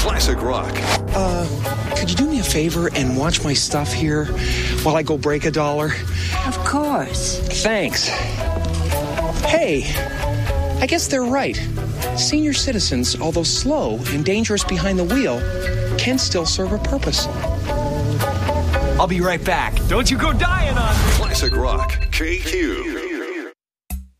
Classic rock. Could you do me a favor and watch my stuff here while I go break $1? Of course. Thanks. Hey, I guess they're right. Senior citizens, although slow and dangerous behind the wheel, can still serve a purpose. I'll be right back. Don't you go dying on me. Classic rock. KQ.